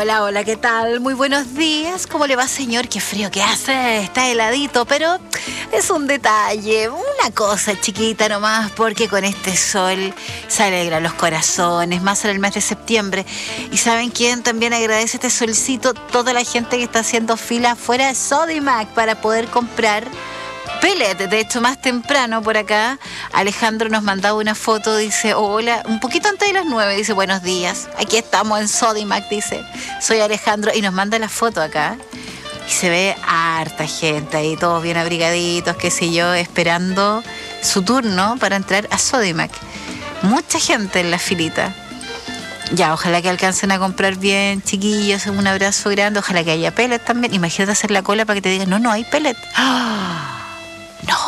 Hola, hola, ¿qué tal? Muy buenos días. ¿Cómo le va, señor? Qué frío que hace, está heladito, pero es un detalle, una cosa chiquita nomás, porque con este sol se alegran los corazones, más en el mes de septiembre. ¿Y saben quién también agradece este solcito? Toda la gente que está haciendo fila fuera de Sodimac para poder comprar pellet. De hecho, más temprano por acá, Alejandro nos mandaba una foto, dice, hola, un poquito antes de las 9, dice, buenos días, aquí estamos en Sodimac, dice, soy Alejandro, y nos manda la foto acá, y se ve harta gente ahí, todos bien abrigaditos, qué sé yo, esperando su turno para entrar a Sodimac. Mucha gente en la filita. Ya, ojalá que alcancen a comprar bien, chiquillos, un abrazo grande, ojalá que haya pellet también. Imagínate hacer la cola para que te digan, no hay pellet. ¡Ah! No.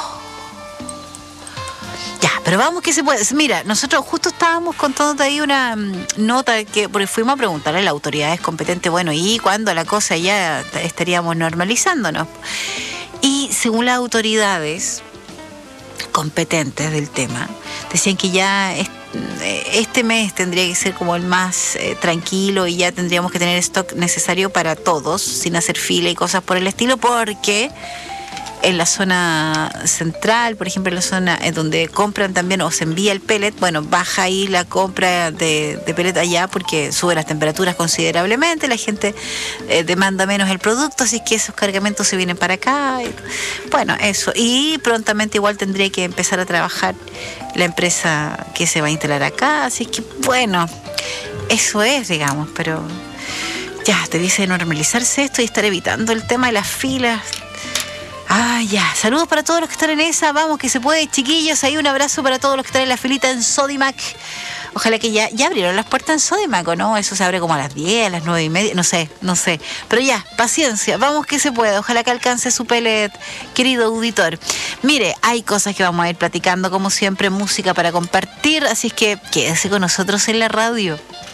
Ya, pero vamos que se puede. Mira, nosotros justo estábamos contándote ahí una nota porque fuimos a preguntarle a las autoridades competentes, bueno, ¿y cuándo la cosa ya estaríamos normalizándonos? Y según las autoridades competentes del tema, decían que ya este mes tendría que ser como el más tranquilo y ya tendríamos que tener stock necesario para todos, sin hacer fila y cosas por el estilo, porque en la zona central, por ejemplo, en la zona donde compran también o se envía el pellet, bueno, baja ahí la compra de pellet allá porque sube las temperaturas considerablemente, la gente demanda menos el producto, así que esos cargamentos se vienen para acá. Bueno, eso. Y prontamente igual tendría que empezar a trabajar la empresa que se va a instalar acá, así que bueno, eso es, digamos, pero ya, debiese normalizarse esto y estar evitando el tema de las filas. Ah, ya. Saludos para todos los que están en esa. Vamos, que se puede, chiquillos. Ahí un abrazo para todos los que están en la filita en Sodimac. Ojalá que ya abrieron las puertas en Sodimac, ¿o no? Eso se abre como a las 10, a las 9:30. No sé. Pero ya, paciencia. Vamos que se puede. Ojalá que alcance su pellet, querido auditor. Mire, hay cosas que vamos a ir platicando, como siempre, música para compartir. Así es que quédese con nosotros en la radio.